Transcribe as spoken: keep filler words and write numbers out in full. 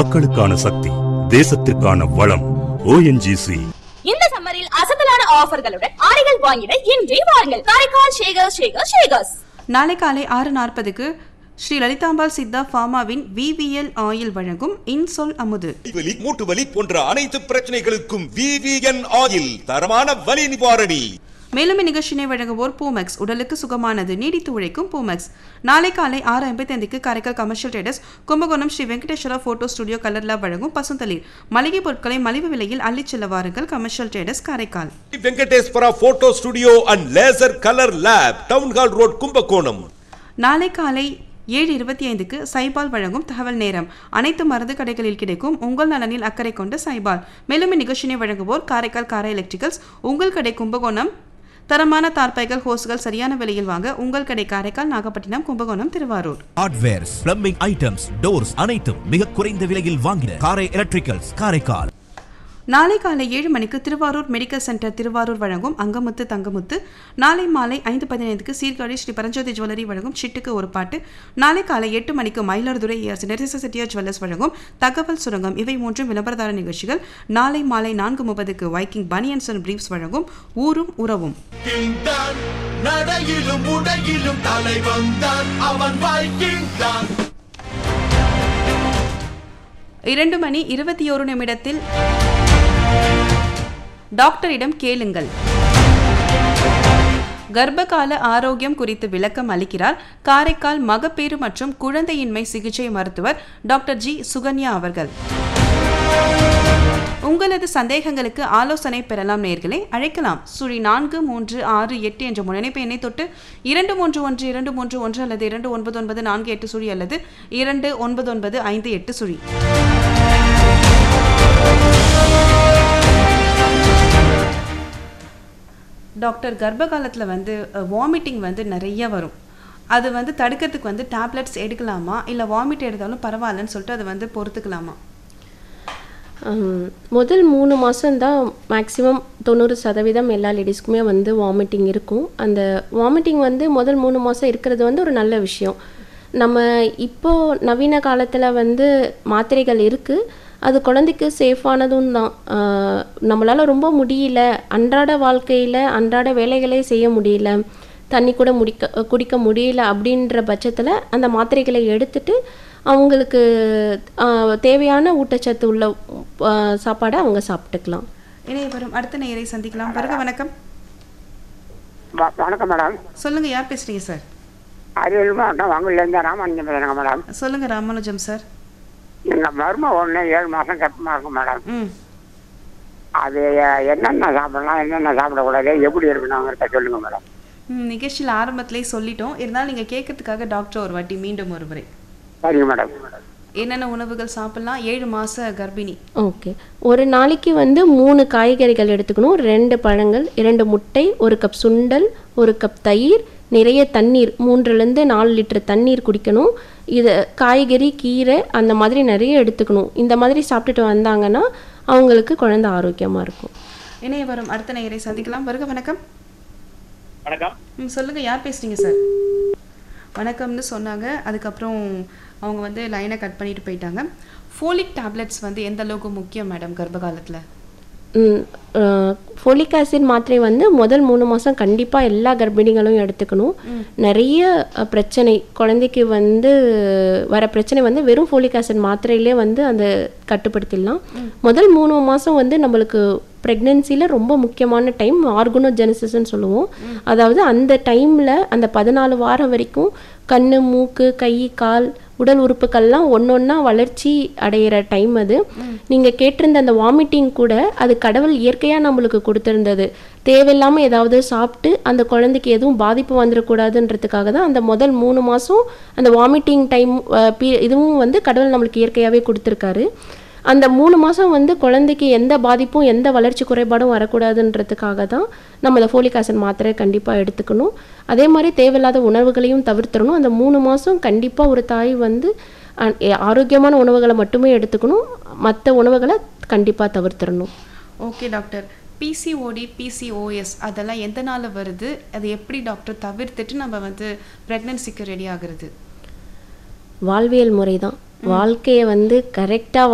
மக்களுக்கான சக்தி, தேசத்திற்கான வளம். ஓஎன்ஜிசி. இந்த சம்மரில் அசத்தலான ஆஃபர்களுடன் ஆடைகள் வாங்கிட இன்றே வாருங்கள். காரைக்கால் ஷேகர் ஷேகர் ஷேகர்ஸ். நாளை காலை ஆறு நாற்பதுக்கு ஸ்ரீ லலிதாம்பாள் சித்தா ஃபார்மாவின் விவிஎல் ஆயில் வழங்கும் இன்சொல் அமுது. வலி, மூட்டு வலி போன்ற அனைத்து பிரச்சனைகளுக்கும் விவிஎன் ஆயில் தரமான வலி நிவாரணி. மேலும் இந்நிகழ்ச்சியை வழங்குவோர் பூமெக்ஸ், உடலுக்கு சுகமானது, நீடித்து உழைக்கும் பூமெக்ஸ். நாளை காலை ஆறு ஐம்பத்தி ஐந்துக்கு Karaikal commercial traders Kumbakonam Sri Venkateswara photo studio கலர்ல வழங்கும் பசுந்தளிர் மளிகை பொருட்களை மலிவு விலையில் அள்ளிச் செல்ல வாருங்கள். Commercial traders Karaikal. Venkateswara photo studio and laser colour lab, town hall road, Kumbakonam. நாளை காலை ஏழு இருபத்தி ஐந்துக்கு சைபால் வழங்கும் தகவல் நேரம். அனைத்து மருந்து கடைகளில் கிடைக்கும் உங்கள் நலனில் அக்கறை கொண்ட சைபால். மேலும் இந்நிகழ்ச்சியை வழங்குவோர் காரைக்கால் காரை எலக்ட்ரிக்கல்ஸ், உங்கள் கடை கும்பகோணம். தரமான தார்பைகள், ஹோஸ்கள் சரியான விலையில் வாங்க உங்கள் கடை Karaikal, Nagapattinam, Kumbakonam, Thiruvarur. Hardwares, plumbing items, doors அனைத்தும் மிக குறைந்த விலையில் வாங்கின காரை எலக்ட்ரிக்கல்ஸ் காரைக்கால். நாளை காலை ஏழு மணிக்கு திருவாரூர் மெடிக்கல் சென்டர் திருவாரூர் வழங்கும் அங்கமுத்து தங்கமுத்து. நாளை மாலை ஐந்து பதினைந்துக்கு சீர்காழி ஸ்ரீ பரஞ்சோதி ஜுவல்லரி வழங்கும் சிட்டுக்கு ஒரு பாட்டு. நாளை காலை எட்டு மணிக்கு மயிலாடுதுறை ஏஆர் நெரிச செட்டியார் ஜுவல்லர்ஸ் வழங்கும் தகவல் சுரங்கம். இவை மூன்றும் விளம்பரதார நிகழ்ச்சிகள். நாளை மாலை நான்கு முப்பதுக்கு வைக்கிங் பனியன்ஸ் அண்ட் பிரீப்ஸ் வழங்கும் ஊரும் உறவும். இரண்டு மணி இருபத்தி ஒரு நிமிடத்தில் டாக்டரிடம் கேளுங்கள். கர்ப்பகால ஆரோக்கியம் குறித்து விளக்கம் அளிக்கிறார் காரைக்கால் மகப்பேறு மற்றும் குழந்தையின்மை சிகிச்சை மருத்துவர் டாக்டர் ஜி சுகன்யா அவர்கள். உங்களது சந்தேகங்களுக்கு ஆலோசனை பெறலாம். நேயர்களே அழைக்கலாம். சுழி நான்கு மூன்று ஆறு எட்டு என்ற முனைப்பு எண்ணை தொட்டு இரண்டு மூன்று ஒன்று இரண்டு மூன்று ஒன்று அல்லது இரண்டு ஒன்பது ஒன்பது நான்கு எட்டு சுழி அல்லது இரண்டு ஒன்பது ஒன்பது ஐந்து எட்டு சுழி. டாக்டர், கர்ப்ப காலத்தில் வந்து வாமிட்டிங் வந்து நிறைய வரும். அது வந்து தடுக்கிறதுக்கு வந்து டேப்லெட்ஸ் எடுக்கலாமா, இல்லை வாமிட் எடுத்தாலும் பரவாயில்லன்னு சொல்லிட்டு அதை வந்து பொறுத்துக்கலாமா? முதல் மூணு மாதம்தான் மேக்ஸிமம் தொண்ணூறு சதவீதம் எல்லா லேடிஸ்க்குமே வந்து வாமிட்டிங் இருக்கும். அந்த வாமிட்டிங் வந்து முதல் மூணு மாதம் இருக்கிறது வந்து ஒரு நல்ல விஷயம். நம்ம இப்போது நவீன காலத்தில் வந்து மாத்திரைகள் இருக்குது, அது குழந்தைக்கு சேஃபானதும் தான். நம்மளால் ரொம்ப முடியல, அன்றாட வாழ்க்கையில் அன்றாட வேலைகளே செய்ய முடியல, தண்ணி கூட முடிக்க குடிக்க முடியல அப்படின்ற பட்சத்தில் அந்த மாத்திரைகளை எடுத்துட்டு அவங்களுக்கு தேவையான ஊட்டச்சத்து உள்ள சாப்பாடை அவங்க சாப்பிட்டுக்கலாம். இணைய வரும் அடுத்த நேயரை சந்திக்கலாம். வருக வணக்கம். வணக்கம் மேடம். சொல்லுங்கள், யார் பேசுகிறீங்க சார்? அரியலூர் மாவட்டம் வாங்கலேருந்து ராமானுஜம் பேசுகிறேங்க மேடம். சொல்லுங்கள் ராமானுஜம் சார். எங்கள் மருமக ஒன்று ஏழு மாதம் கர்ப்பமாக இருக்கும் மேடம். ம் அது என்னென்ன சாப்பிடலாம், என்னென்ன சாப்பிடக்கூடாது, எப்படி இருக்கணுங்கிறத சொல்லுங்கள் மேடம். ம் நிகழ்ச்சியில் ஆரம்பத்திலே சொல்லிட்டோம், இருந்தாலும் நீங்கள் கேட்கறதுக்காக டாக்டர் ஒரு வாட்டி மீண்டும் ஒரு முறை. சரிங்க மேடம். என்னென்ன உணவுகள் சாப்பிடலாம்? ஏழு மாத கர்ப்பிணி. ஓகே, ஒரு நாளைக்கு வந்து மூணு காய்கறிகள் எடுத்துக்கணும், ரெண்டு பழங்கள், இரண்டு முட்டை, ஒரு கப் சுண்டல், ஒரு கப் தயிர், நிறைய தண்ணீர், மூன்றுலேருந்து நாலு லிட்டர் தண்ணீர் குடிக்கணும். இதை காய்கறி, கீரை அந்த மாதிரி நிறைய எடுத்துக்கணும். இந்த மாதிரி சாப்பிட்டுட்டு வந்தாங்கன்னா அவங்களுக்கு குழந்தை ஆரோக்கியமாக இருக்கும். இணைய வரும் அடுத்த நேயரை சந்திக்கலாம். வருக வணக்கம். வணக்கம். ம் சொல்லுங்கள், யார் பேசுகிறீங்க சார்? வணக்கம்னு சொன்னாங்க, அதுக்கப்புறம் அவங்க வந்து லைனை கட் பண்ணிட்டு போயிட்டாங்க. ஃபோலிக் டேப்லெட்ஸ் வந்து எந்த அளவுக்கு முக்கியம் மேடம் கர்ப்ப காலத்தில்? ஃபோலிக் ஆசிட் மாத்திரை வந்து முதல் மூணு மாதம் கண்டிப்பாக எல்லா கர்ப்பிணிகளும் எடுத்துக்கணும். நிறைய பிரச்சனை குழந்தைக்கு வந்து வர பிரச்சனை வந்து வெறும் ஃபோலிக் ஆசிட் மாத்திரையிலே வந்து அந்த கட்டுப்படுத்திடலாம். முதல் மூணு மாதம் வந்து நம்மளுக்கு ப்ரெக்னென்சியில் ரொம்ப முக்கியமான டைம், ஆர்கனோஜெனசிஸ்ன்னு சொல்லுவோம். அதாவது அந்த டைமில் அந்த பதினாலு வாரம் வரைக்கும் கண், மூக்கு, கை, கால், உடல் உறுப்புகள்லாம் ஒன்று ஒன்றா வளர்ச்சி அடைகிற டைம் அது. நீங்கள் கேட்டிருந்த அந்த வாமிட்டிங் கூட அது கடவுள் இயற்கையாக நம்மளுக்கு கொடுத்துருந்தது. தேவையில்லாமல் ஏதாவது சாப்பிட்டு அந்த குழந்தைக்கு எதுவும் பாதிப்பு வந்துடக்கூடாதுன்றதுக்காக தான் அந்த முதல் மூணு மாதம் அந்த வாமிட்டிங் டைம் இதுவும் வந்து கடவுள் நம்மளுக்கு இயற்கையாகவே கொடுத்துருக்காரு. அந்த மூணு மாதம் வந்து குழந்தைக்கு எந்த பாதிப்பும் எந்த வளர்ச்சி குறைபாடும் வரக்கூடாதுன்றதுக்காக தான் நம்ம அந்த ஃபோலிக் ஆசிட் மாத்திரை கண்டிப்பாக எடுத்துக்கணும். அதே மாதிரி தேவையில்லாத உணவுகளையும் தவிர்த்துடணும். அந்த மூணு மாதம் கண்டிப்பாக ஒரு தாய் வந்து ஆரோக்கியமான உணவுகளை மட்டுமே எடுத்துக்கணும், மற்ற உணவுகளை கண்டிப்பாக தவிர்த்துடணும். ஓகே டாக்டர், பிசிஓடி, பிசிஓஎஸ் அதெல்லாம் எந்த நாள் வருது, அது எப்படி டாக்டர் தவிர்த்துட்டு நம்ம வந்து ப்ரெக்னன்சிக்கு ரெடி ஆகுறது? வாழ்வியல் முறை தான். வாழ்க்கையை வந்து கரெக்டாக